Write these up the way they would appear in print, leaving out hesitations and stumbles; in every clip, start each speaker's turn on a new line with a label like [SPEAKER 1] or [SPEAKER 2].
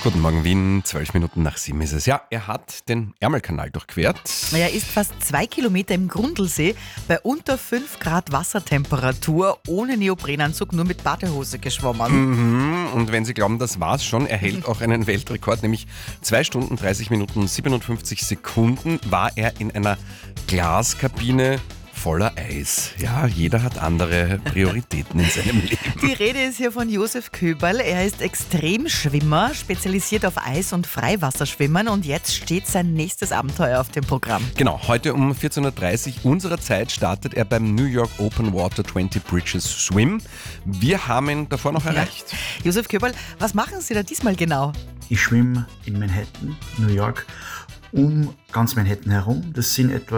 [SPEAKER 1] Guten Morgen Wien, 12 Minuten nach 7 ist es. Ja, er hat den Ärmelkanal durchquert.
[SPEAKER 2] Er ist fast 2 Kilometer im Grundlsee bei unter 5 Grad Wassertemperatur ohne Neoprenanzug, nur mit Badehose geschwommen.
[SPEAKER 1] Und wenn Sie glauben, das war's schon, er hält auch einen Weltrekord, nämlich 2 Stunden, 30 Minuten, 57 Sekunden war er in einer Glaskabine voller Eis. Ja, jeder hat andere Prioritäten in seinem Leben.
[SPEAKER 2] Die Rede ist hier von Josef Köberl. Er ist Extremschwimmer, spezialisiert auf Eis- und Freiwasserschwimmen und jetzt steht sein nächstes Abenteuer auf dem Programm.
[SPEAKER 1] Genau, heute um 14.30 Uhr unserer Zeit startet er beim New York Open Water 20 Bridges Swim. Wir haben ihn davor noch erreicht.
[SPEAKER 2] Josef Köberl, was machen Sie da diesmal genau?
[SPEAKER 3] Ich schwimme in Manhattan, New York, um ganz Manhattan herum. Das sind etwa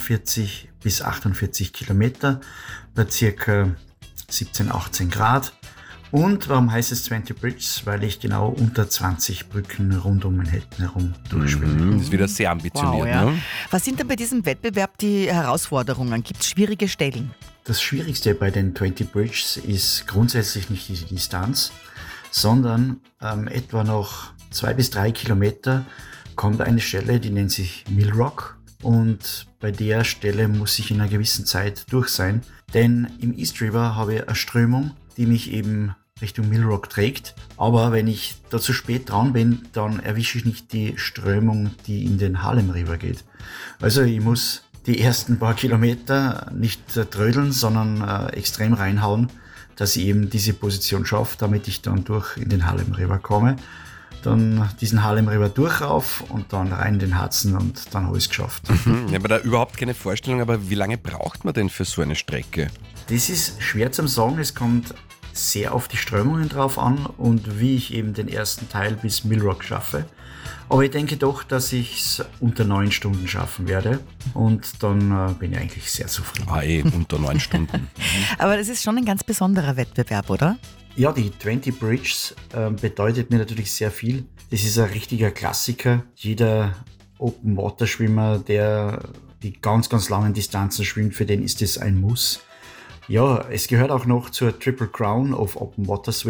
[SPEAKER 3] 46 bis 48 Kilometer bei circa 17, 18 Grad. Und warum heißt es 20 Bridges? Weil ich genau unter 20 Brücken rund um Manhattan herum durchschwimme.
[SPEAKER 1] Das ist wieder sehr ambitioniert.
[SPEAKER 2] Wow, ja.
[SPEAKER 1] Ne?
[SPEAKER 2] Was sind denn bei diesem Wettbewerb die Herausforderungen? Gibt es schwierige Stellen?
[SPEAKER 3] Das Schwierigste bei den 20 Bridges ist grundsätzlich nicht die Distanz, sondern etwa noch 2 bis 3 Kilometer kommt eine Stelle, die nennt sich Mill Rock. Und bei der Stelle muss ich in einer gewissen Zeit durch sein, denn im East River habe ich eine Strömung, die mich eben Richtung Mill Rock trägt. Aber wenn ich da zu spät dran bin, dann erwische ich nicht die Strömung, die in den Harlem River geht. Also ich muss die ersten paar Kilometer nicht trödeln, sondern extrem reinhauen, dass ich eben diese Position schaffe, damit ich dann durch in den Harlem River komme. Dann diesen Harlem River durchrauf und dann rein in den Hudson und dann habe ich es geschafft.
[SPEAKER 1] Ich habe da überhaupt keine Vorstellung, aber wie lange braucht man denn für so eine Strecke?
[SPEAKER 3] Das ist schwer zu sagen, es kommt sehr auf die Strömungen drauf an und wie ich eben den ersten Teil bis Mill Rock schaffe. Aber ich denke doch, dass ich es unter 9 Stunden schaffen werde und dann bin ich eigentlich sehr zufrieden.
[SPEAKER 1] Unter 9 Stunden.
[SPEAKER 2] Aber das ist schon ein ganz besonderer Wettbewerb, oder?
[SPEAKER 3] Ja, die 20 Bridges bedeutet mir natürlich sehr viel. Das ist ein richtiger Klassiker. Jeder Open-Water-Schwimmer, der die ganz, ganz langen Distanzen schwimmt, für den ist das ein Muss. Ja, es gehört auch noch zur Triple Crown of Open Water Swim.